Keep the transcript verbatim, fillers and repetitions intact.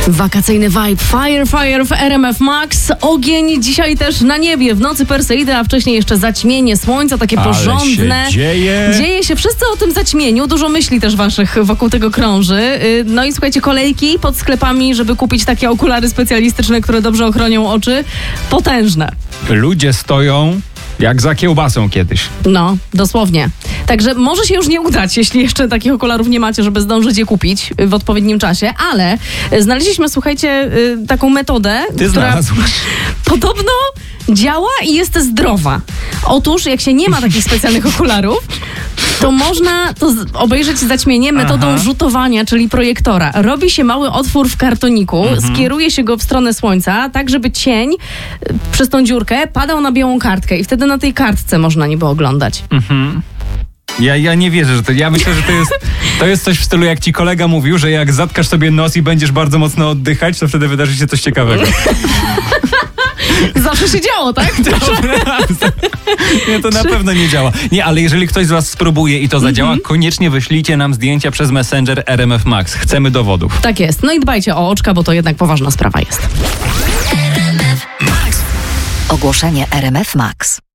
Wakacyjny vibe, fire, fire w R M F Max. Ogień dzisiaj też na niebie, w nocy Perseidy, a wcześniej jeszcze zaćmienie słońca, takie Ale porządne. się dzieje. Dzieje się, wszyscy o tym zaćmieniu, dużo myśli też waszych wokół tego krąży. No i słuchajcie, kolejki pod sklepami, żeby kupić takie okulary specjalistyczne, które dobrze ochronią oczy, potężne. Ludzie stoją jak za kiełbasą kiedyś. No, dosłownie. Także może się już nie udać, jeśli jeszcze takich okularów nie macie, żeby zdążyć je kupić w odpowiednim czasie, ale znaleźliśmy, słuchajcie, taką metodę, Ty która znalazłeś. podobno działa i jest zdrowa. Otóż, jak się nie ma takich specjalnych okularów, to można to z- obejrzeć zaćmienie metodą Aha. rzutowania, czyli projektora. Robi się mały otwór w kartoniku, Mhm. skieruje się go w stronę słońca, tak żeby cień y, przez tą dziurkę padał na białą kartkę i wtedy na tej kartce można niby oglądać. Ja, ja nie wierzę, że to. Ja myślę, że to jest, to jest coś w stylu, jak ci kolega mówił, że jak zatkasz sobie nos i będziesz bardzo mocno oddychać, to wtedy wydarzy się coś ciekawego. Zawsze się działo, tak? Nie, to na pewno nie działa. Nie, ale jeżeli ktoś z was spróbuje i to zadziała, koniecznie wyślijcie nam zdjęcia przez Messenger R M F Max. Chcemy dowodów. Tak jest. No i dbajcie o oczka, bo to jednak poważna sprawa jest. Ogłoszenie R M F Max.